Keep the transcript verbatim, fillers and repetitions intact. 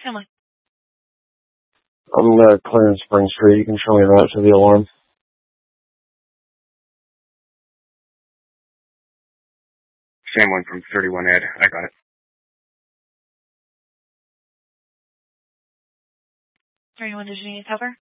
Come on. I'm uh, clearing Spring Street. You can show me a route to the alarm. Same one from thirty-one Ed. I got it. thirty-one, did you need cover?